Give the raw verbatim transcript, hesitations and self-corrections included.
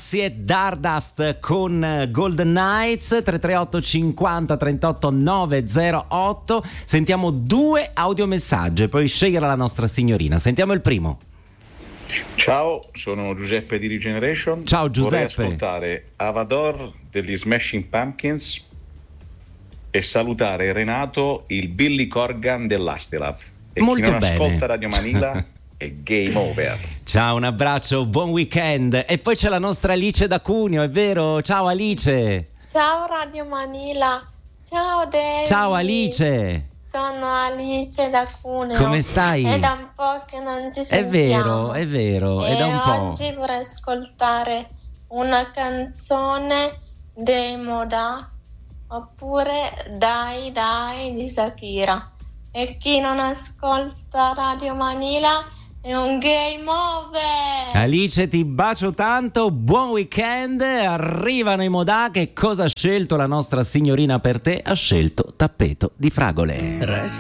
Grazie, Dardust con Golden Knights. Tre tre otto cinquanta trentotto novecentotto. Sentiamo due audiomessaggi e poi scegliere la nostra signorina. Sentiamo il primo. Ciao, sono Giuseppe di Regeneration. Ciao Giuseppe. Vorrei ascoltare Avador degli Smashing Pumpkins e salutare Renato, il Billy Corgan dell'Astilav. E Molto chi non bene. ascolta Radio Manila è game over. Ciao, un abbraccio, buon weekend. E poi c'è la nostra Alice da Cuneo, è vero? Ciao Alice. Ciao Radio Manila. Ciao Devi. Ciao Alice. Sono Alice da Cuneo. Come stai? È da un po' che non ci È sentiamo. vero, è vero, e è da un po'. oggi vorrei ascoltare una canzone dei Modà oppure Dai Dai di Shakira. E chi non ascolta Radio Manila è un game over. Alice, ti bacio tanto, buon weekend. Arrivano i Modà. Che cosa ha scelto la nostra signorina per te? Ha scelto Tappeto di Fragole.